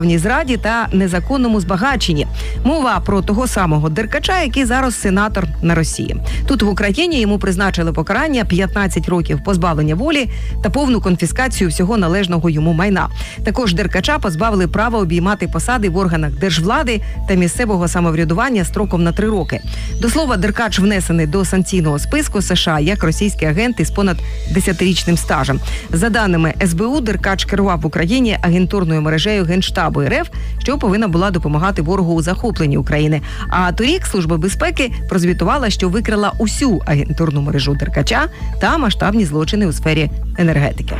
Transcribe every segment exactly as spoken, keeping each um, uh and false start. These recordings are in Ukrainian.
зраді та незаконному збагаченні. Мова про того самого Деркача, який зараз сенатор на Росії. Тут в Україні йому призначили покарання п'ятнадцять років позбавлення волі та повну конфіскацію всього належного йому майна. Також Деркача позбавили права обіймати посади в органах держвлади та місцевого самоврядування строком на три роки. До слова, Деркач внесений до санкційного списку США як російський агент із понад десятирічним стажем. За даними ес бе у, Деркач керував в Україні агентурною мережею Генштабу ер еф, що повинна була допомагати ворогу у захопленні України. А торік Служба безпеки прозвітувала, що викрила усю агентурну мережу Деркача та масштабні злочини у сфері енергетики.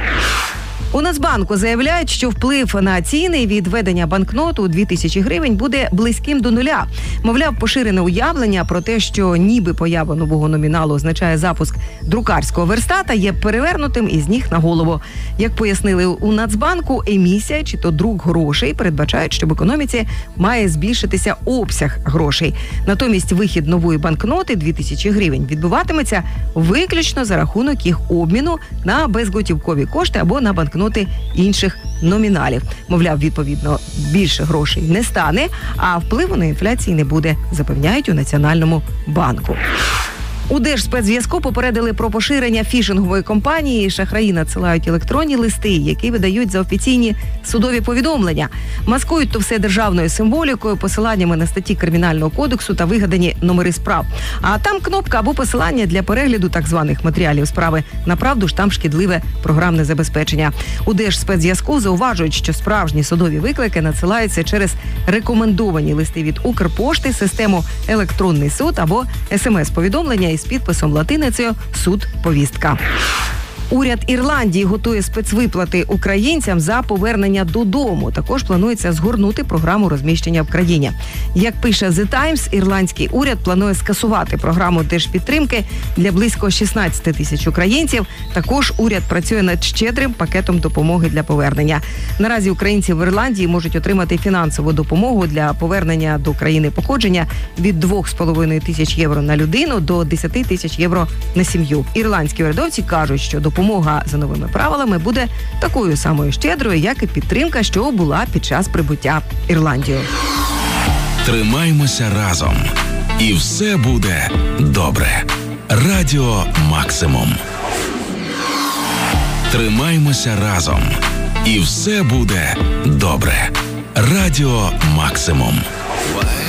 У Нацбанку заявляють, що вплив на ціни від введення банкнот у дві тисячі гривень буде близьким до нуля. Мовляв, поширене уявлення про те, що ніби поява нового номіналу означає запуск друкарського верстата, є перевернутим із ніг на голову. Як пояснили у Нацбанку, емісія чи то друк грошей передбачають, що в економіці має збільшитися обсяг грошей. Натомість вихід нової банкноти дві тисячі гривень відбуватиметься виключно за рахунок їх обміну на безготівкові кошти або на банкноти інших номіналів. Мовляв, відповідно, більше грошей не стане, а впливу на інфляцію не буде, запевняють у Національному банку. У Держспецзв'язку попередили про поширення фішингової кампанії. Шахраї надсилають електронні листи, які видають за офіційні судові повідомлення. Маскують то все державною символікою, посиланнями на статті Кримінального кодексу та вигадані номери справ. А там кнопка або посилання для перегляду так званих матеріалів справи. Направду ж там шкідливе програмне забезпечення. У Держспецзв'язку зауважують, що справжні судові виклики надсилаються через рекомендовані листи від Укрпошти, систему електронний суд або ес ем ес-повідомлення із підписом латиницею «Суд-повістка». Уряд Ірландії готує спецвиплати українцям за повернення додому. Також планується згорнути програму розміщення в країні. Як пише The Times, ірландський уряд планує скасувати програму держпідтримки для близько шістнадцять тисяч українців. Також уряд працює над щедрим пакетом допомоги для повернення. Наразі українці в Ірландії можуть отримати фінансову допомогу для повернення до країни походження від двох з половиною тисяч євро на людину до десять тисяч євро на сім'ю. Ірландські урядовці кажуть, що допомога Допомога за новими правилами буде такою самою щедрою, як і підтримка, що була під час прибуття в Ірландію. Тримаймося разом. І все буде добре. Радіо Максимум. Тримаймося разом. І все буде добре. Радіо Максимум.